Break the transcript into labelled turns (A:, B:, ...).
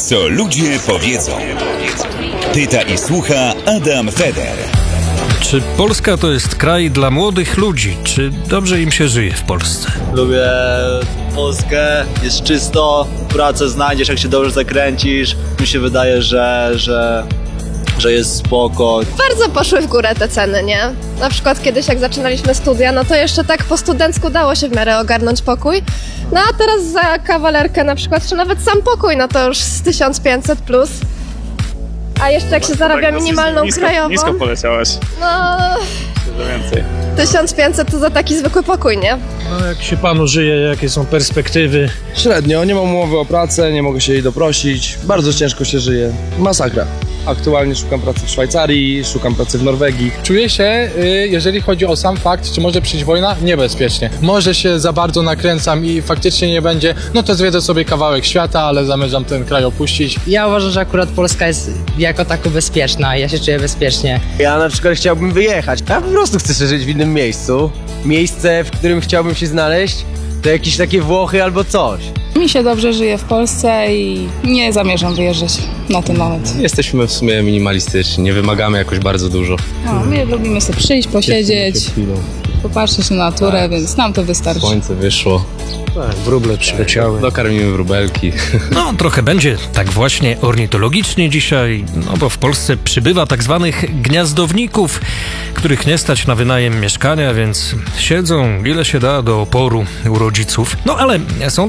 A: Co ludzie powiedzą. Pyta i słucha Adam Feder.
B: Czy Polska to jest kraj dla młodych ludzi? Czy dobrze im się żyje w Polsce?
C: Lubię Polskę, jest czysto, pracę znajdziesz, jak się dobrze zakręcisz. Mi się wydaje, że jest spoko.
D: Bardzo poszły w górę te ceny, nie? Na przykład kiedyś jak zaczynaliśmy studia, no to jeszcze tak po studencku dało się w miarę ogarnąć pokój. No a teraz za kawalerkę na przykład, czy nawet sam pokój, no to już z 1500 plus. A jeszcze jak się zarabia minimalną krajową,
E: Nisko poleciałaś.
D: no
E: Dużo więcej.
D: 1500 to za taki zwykły pokój, nie?
F: No jak się panu żyje, jakie są perspektywy?
G: Średnio, nie mam umowy o pracę, nie mogę się jej doprosić, bardzo ciężko się żyje, masakra. Aktualnie szukam pracy w Szwajcarii, szukam pracy w Norwegii.
H: Czuję się, jeżeli chodzi o sam fakt, czy może przyjść wojna, niebezpiecznie. Może się za bardzo nakręcam i faktycznie nie będzie, no to zwiedzę sobie kawałek świata, ale zamierzam ten kraj opuścić.
I: Ja uważam, że akurat Polska jest jako tako bezpieczna, ja się czuję bezpiecznie.
J: Ja na przykład chciałbym wyjechać. Ja po prostu chcę żyć w innym miejscu. Miejsce, w którym chciałbym się znaleźć, to jakieś takie Włochy albo coś.
K: Mi się dobrze żyje w Polsce i nie zamierzam wyjeżdżać na ten moment.
L: Jesteśmy w sumie minimalistyczni, nie wymagamy jakoś bardzo dużo.
K: No, my lubimy sobie przyjść, posiedzieć, popatrzeć na naturę, więc nam to wystarczy.
L: Słońce wyszło.
F: Tak, wróble przyleciały.
L: Dokarmimy wróbelki.
B: No, trochę będzie tak właśnie ornitologicznie dzisiaj, no bo w Polsce przybywa tak zwanych gniazdowników, których nie stać na wynajem mieszkania, więc siedzą ile się da do oporu u rodziców. No ale są